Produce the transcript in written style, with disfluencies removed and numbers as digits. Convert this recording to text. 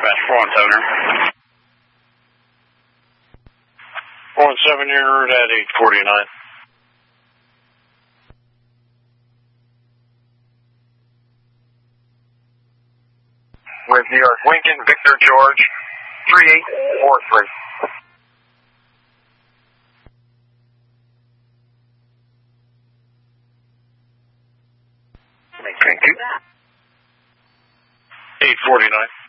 Dispatch 417. 417, you're en route at 849. With New York Lincoln, Victor George, 3843. Thank you. 849.